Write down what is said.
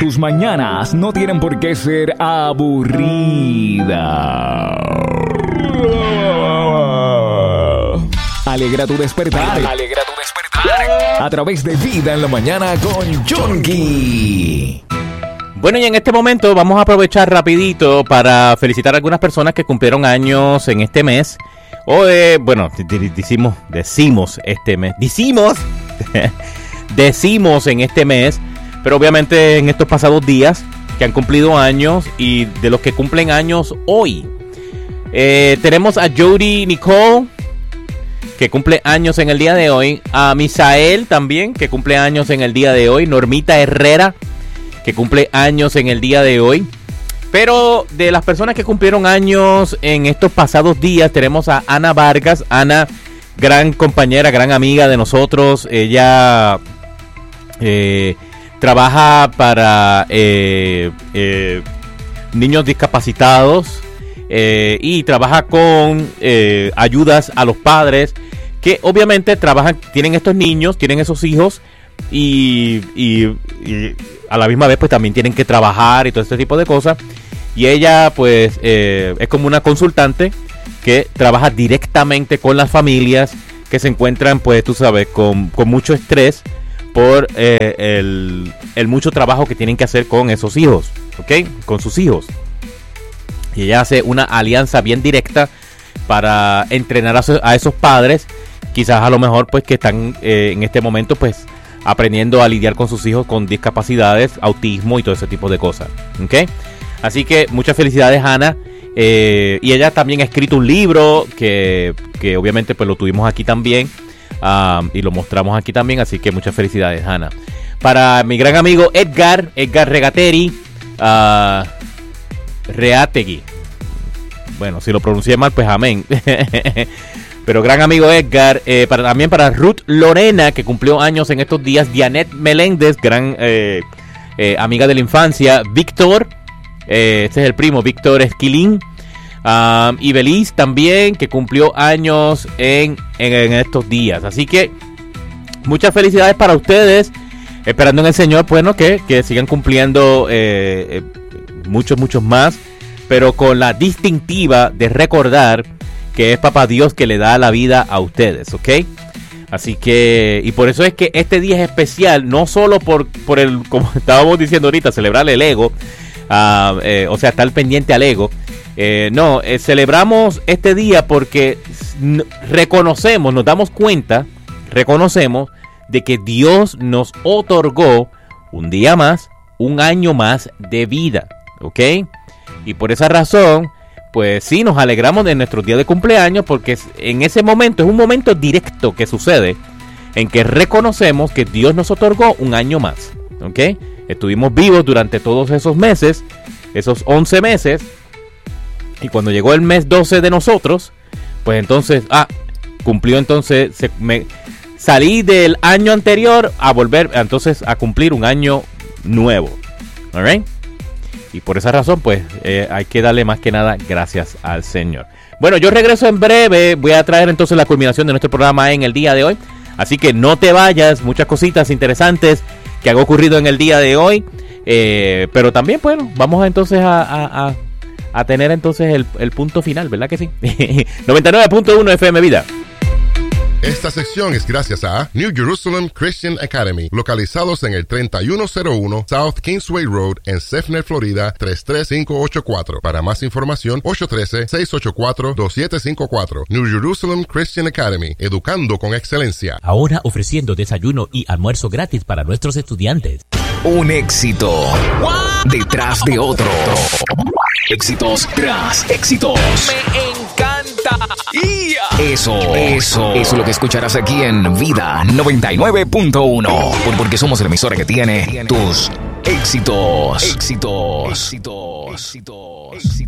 tus mañanas no tienen por qué ser aburridas. Alegra tu despertar. Alegra tu despertar. A través de Vida en la Mañana con Jonky. Bueno, y en este momento vamos a aprovechar rapidito para felicitar a algunas personas que cumplieron años en este mes. Decimos en este mes, pero obviamente en estos pasados días que han cumplido años y de los que cumplen años hoy. Tenemos a Jody Nicole, que cumple años en el día de hoy. A Misael también, que cumple años en el día de hoy. Normita Herrera, que cumple años en el día de hoy. Pero de las personas que cumplieron años en estos pasados días, tenemos a Ana Vargas. Ana, gran compañera, gran amiga de nosotros. Ella trabaja para niños discapacitados y trabaja con ayudas a los padres que obviamente tienen estos niños, tienen esos hijos y a la misma vez pues también tienen que trabajar y todo este tipo de cosas. Y ella pues es como una consultante que trabaja directamente con las familias que se encuentran, pues tú sabes, con mucho estrés por el mucho trabajo que tienen que hacer con esos hijos, ¿ok? Con sus hijos. Y ella hace una alianza bien directa para entrenar a esos padres, quizás a lo mejor pues que están en este momento pues aprendiendo a lidiar con sus hijos con discapacidades, autismo y todo ese tipo de cosas, ¿ok? Así que muchas felicidades, Ana. Y ella también ha escrito un libro que obviamente pues lo tuvimos aquí también y lo mostramos aquí también, así que muchas felicidades, Ana. Para mi gran amigo Edgar Regateri Reategui, bueno, si lo pronuncié mal pues amén. Pero gran amigo Edgar, también para Ruth Lorena, que cumplió años en estos días. Dianet Meléndez, gran amiga de la infancia. Víctor, este es el primo, Víctor Esquilín. Y Beliz también, que cumplió años en estos días. Así que muchas felicidades para ustedes. Esperando en el Señor, bueno, que sigan cumpliendo muchos más. Pero con la distintiva de recordar que es Papá Dios que le da la vida a ustedes, ¿ok? Así que, y por eso es que este día es especial, no solo por el, como estábamos diciendo ahorita, celebrar el ego, o sea, estar pendiente al ego. Celebramos este día porque nos damos cuenta de que Dios nos otorgó un día más, un año más de vida, ¿ok? Y por esa razón, pues sí, nos alegramos de nuestro día de cumpleaños porque en ese momento, es un momento directo que sucede en que reconocemos que Dios nos otorgó un año más, ¿ok? Estuvimos vivos durante todos esos meses, esos 11 meses, y cuando llegó el mes 12 de nosotros, pues entonces, cumplió entonces, salí del año anterior a volver entonces a cumplir un año nuevo, ¿alright? Y por esa razón, pues, hay que darle más que nada gracias al Señor. Bueno, yo regreso en breve. Voy a traer entonces la culminación de nuestro programa en el día de hoy. Así que no te vayas. Muchas cositas interesantes que han ocurrido en el día de hoy. Pero también, bueno, vamos entonces a tener entonces el punto final, ¿verdad que sí? 99.1 FM Vida. Esta sección es gracias a New Jerusalem Christian Academy, localizados en el 3101 South Kingsway Road en Sefner, Florida 33584. Para más información, 813-684-2754. New Jerusalem Christian Academy, educando con excelencia. Ahora ofreciendo desayuno y almuerzo gratis para nuestros estudiantes. Un éxito detrás de otro. Éxitos tras éxitos. Me encanta. Eso es lo que escucharás aquí en Vida 99.1. Porque somos la emisora que tiene tus éxitos.